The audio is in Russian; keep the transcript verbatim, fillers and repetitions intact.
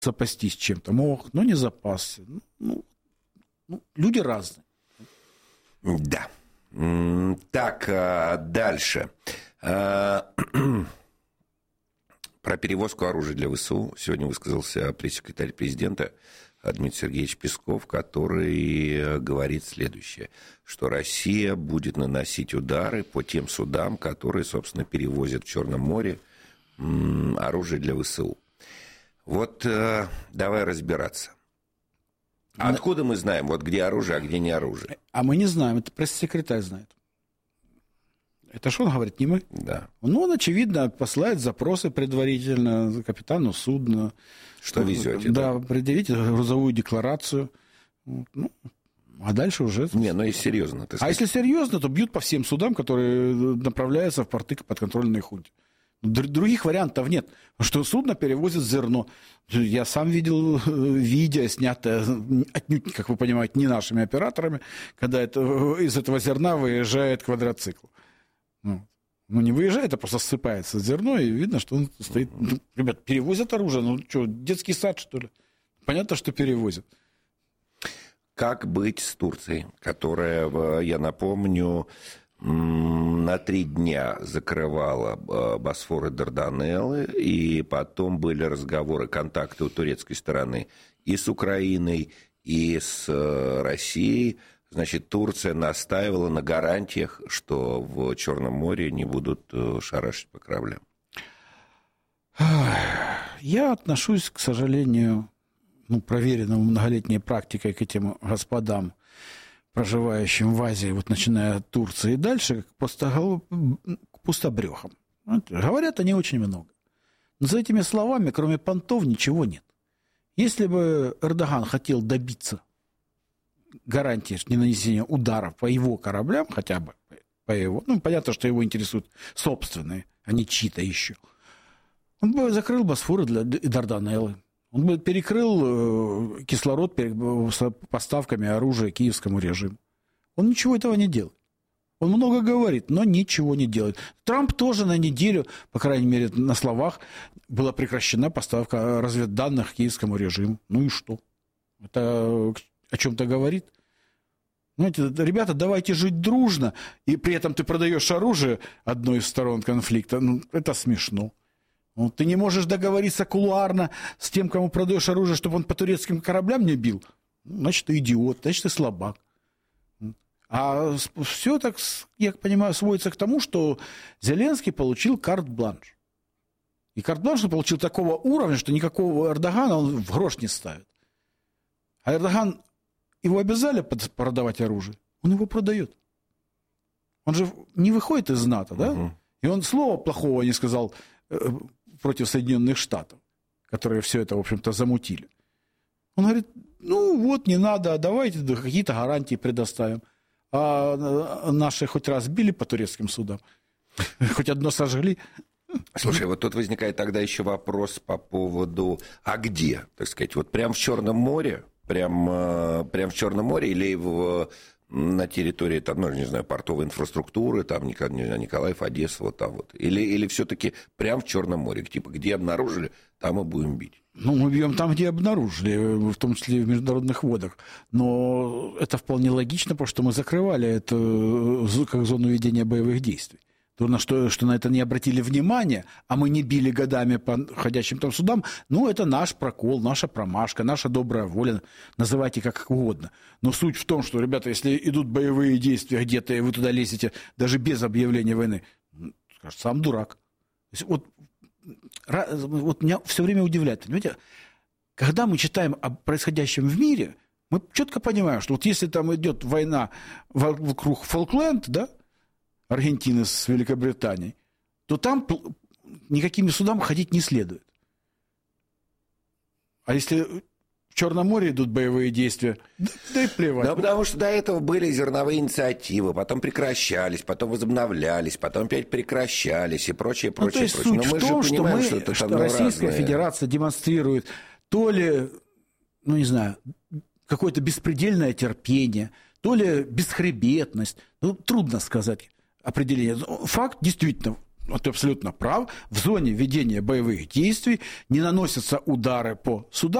запастись чем-то мог, но не запасся. Ну, ну, люди разные. Да. Так, дальше. Про перевозку оружия для ВСУ сегодня высказался пресс-секретарь президента Дмитрий Сергеевич Песков, который говорит следующее, что Россия будет наносить удары по тем судам, которые, собственно, перевозят в Черном море оружие для ВСУ. Вот давай разбираться. Откуда мы знаем, вот где оружие, а где не оружие? А мы не знаем, это пресс-секретарь знает. Это что он говорит, не мы? Да. Ну, он, очевидно, посылает запросы предварительно капитану судна. Что везете? Да, да? Предъявите грузовую декларацию. Ну, а дальше уже... Не, ну, если серьезно. А если серьезно, то бьют по всем судам, которые направляются в порты подконтрольной хунте. Других вариантов нет. Что судно перевозит зерно. Я сам видел видео, снятое отнюдь, как вы понимаете, не нашими операторами, когда это, из этого зерна выезжает квадроцикл. Ну, ну, не выезжает, а просто ссыпается зерно, и видно, что он стоит... Ну, ребят, перевозят оружие, ну что, детский сад, что ли? Понятно, что перевозят. Как быть с Турцией, которая, я напомню, на три дня закрывала Босфор и Дарданеллы, и потом были разговоры, контакты у турецкой стороны и с Украиной, и с Россией. Значит, Турция настаивала на гарантиях, что в Черном море не будут шарашить по кораблям. Я отношусь, к сожалению, ну, проверенному многолетней практикой к этим господам, проживающим в Азии, вот начиная от Турции и дальше, к, пустого, к пустобрехам. Говорят они очень много. Но за этими словами, кроме понтов, ничего нет. Если бы Эрдоган хотел добиться гарантии ненанесения ударов по его кораблям, хотя бы по его, ну, понятно, что его интересуют собственные, а не чьи-то еще, он бы закрыл Босфор и Дарданеллы. Он бы перекрыл кислород с поставками оружия киевскому режиму. Он ничего этого не делает. Он много говорит, но ничего не делает. Трамп тоже на неделю, по крайней мере, на словах, была прекращена поставка разведданных киевскому режиму. Ну и что? Это о чем-то говорит? Знаете, ребята, давайте жить дружно, и при этом ты продаешь оружие одной из сторон конфликта. Ну, это смешно. Ну, ты не можешь договориться кулуарно с тем, кому продаешь оружие, чтобы он по турецким кораблям не бил. Значит, ты идиот, значит, ты слабак. А все так, я понимаю, сводится к тому, что Зеленский получил карт-бланш. И карт-бланш он получил такого уровня, что никакого Эрдогана он в грош не ставит. А Эрдоган, его обязали продавать оружие, он его продает. Он же не выходит из НАТО, да? Угу. И он слова плохого не сказал против Соединенных Штатов, которые все это, в общем-то, замутили. Он говорит, ну вот, не надо, давайте какие-то гарантии предоставим. А наши хоть раз били по турецким судам, хоть одно сожгли. Слушай, вот тут возникает тогда еще вопрос по поводу, а где, так сказать, вот прям в Черном море, прям, прям в Черном море или в, на территории, там, ну, не знаю, портовой инфраструктуры, там, Николаев, Одесса, вот там вот, или, или все-таки прям в Черном море, типа, где обнаружили, там и будем бить. Ну, мы бьем там, где обнаружили, в том числе и в международных водах. Но это вполне логично, потому что мы закрывали это как зону ведения боевых действий. Трудно, что, что на это не обратили внимания, а мы не били годами по ходящим там судам. Ну, это наш прокол, наша промашка, наша добрая воля. Называйте как угодно. Но суть в том, что, ребята, если идут боевые действия где-то, и вы туда лезете даже без объявления войны, скажет, сам дурак. То есть, вот, вот меня все время удивляет, понимаете, когда мы читаем о происходящем в мире, мы четко понимаем, что вот если там идет война вокруг Фолкленд, да, Аргентины с Великобританией, то там никакими судами ходить не следует. А если в Черном море идут боевые действия, да, да и плевать. Да, потому что до этого были зерновые инициативы, потом прекращались, потом возобновлялись, потом опять прекращались и прочее, прочее, ну, то есть прочее. Суть Но мы в том, же что, понимаем, мы, что, это что Российская разные. Федерация демонстрирует то ли, ну не знаю, какое-то беспредельное терпение, то ли бесхребетность, ну трудно сказать определение. Факт действительно, ты абсолютно прав, в зоне ведения боевых действий не наносятся удары по судам,